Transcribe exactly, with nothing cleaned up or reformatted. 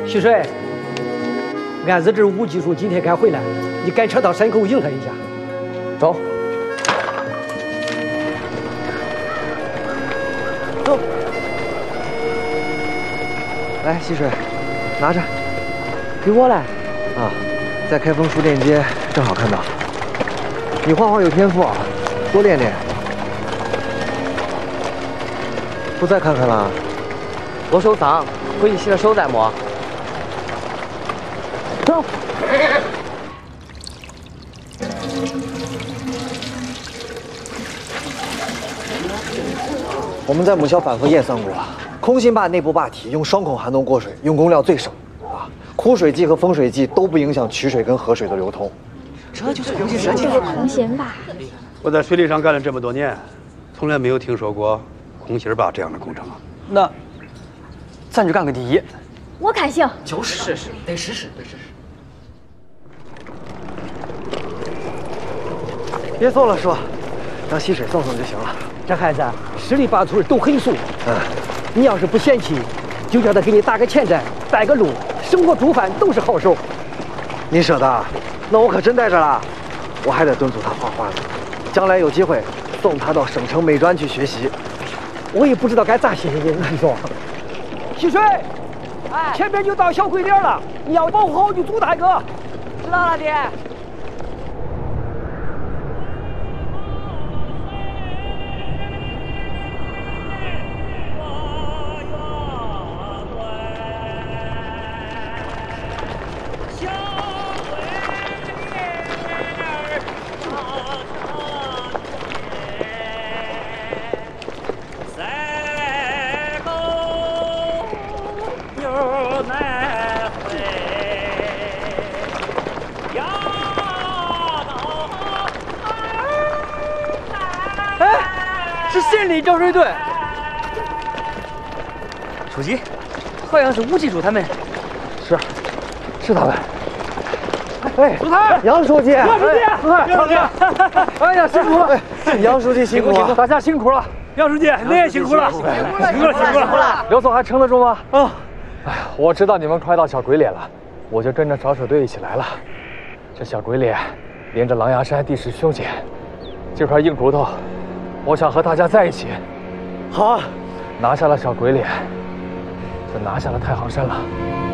徐水，案子这吴技术今天该回来，你赶车到山口迎他一下。 走。走。来，溪水，拿着。给我来。啊，在开封书店街正好看到。你画画有天赋啊，多练练。不再看看了？ 我手脏，回去洗了手再摸。走。 我们在母校反复验算过了，空心坝内部坝体用双孔涵洞过水，用工料最省啊。枯水剂和丰水剂都不影响渠水跟河水的流通。 这就是空心设计。 空心坝。 我在水利上干了这么多年，从来没有听说过空心坝这样的工程啊。 那，咱就干个第一。 我看行。 就是试试，得试试，得试试。 别送了，叔，让溪水送送就行了。 这孩子十里八村都很熟。 嗯， 你要是不嫌弃，就叫他给你打个前站，带个路，生活煮饭都是好手。 你舍得？那我可真带着了。我还得敦促他画画呢，将来有机会送他到省城美专去学习。 我也不知道该咋谢谢你，你说。溪水，哎，前边就到小鬼脸了，你要保护好你祖大哥。 知道了，爹。 县里招水队，书记，好像是吴技术他们。 是，是他们。 哎，朱台， 杨书记， 杨书记， 杨书记， 哎呀，辛苦了， 杨书记辛苦了， 大家辛苦了。杨书记，你也辛苦了，辛苦了，辛苦了，辛苦了。 刘总还撑得住吗？ 啊， 哎呀，我知道你们快到小鬼脸了，我就跟着找水队一起来了。这小鬼脸连着狼牙山，地势凶险，这块硬骨头。我想和大家在一起。 好啊， 拿下了小鬼脸，就拿下了太行山了。